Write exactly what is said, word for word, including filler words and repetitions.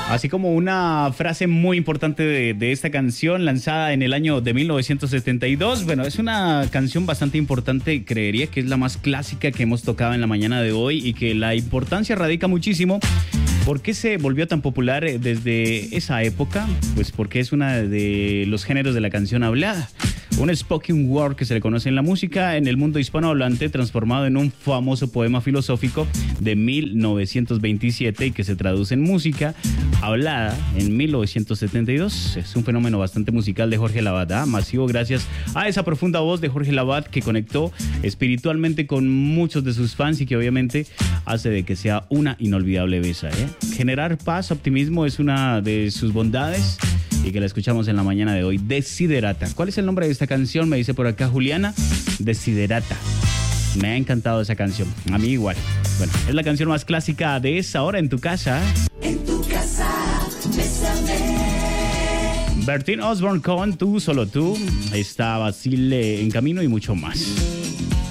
Así como una frase muy importante de, de esta canción, lanzada en el año de mil novecientos setenta y dos. Bueno, es una canción bastante importante, creería que es la más clásica que hemos tocado en la mañana de hoy y que la importancia radica muchísimo. ¿Por qué se volvió tan popular desde esa época? Pues porque es uno de los géneros de la canción hablada. Un spoken word que se le conoce en la música en el mundo hispanohablante, transformado en un famoso poema filosófico de mil novecientos veintisiete y que se traduce en música hablada en mil novecientos setenta y dos. Es un fenómeno bastante musical de Jorge Lavat, ¿eh? Masivo gracias a esa profunda voz de Jorge Lavat que conectó espiritualmente con muchos de sus fans y que obviamente hace de que sea una inolvidable besa, ¿eh? Generar paz, optimismo es una de sus bondades y que la escuchamos en la mañana de hoy. Desiderata. ¿Cuál es el nombre de esta canción? Me dice por acá Juliana. Desiderata. Me ha encantado esa canción. A mí igual. Bueno, es la canción más clásica de esa hora en tu casa. En tu casa, bésame. Bertín Osborne con Tú, Solo Tú. Está Basile en camino y mucho más.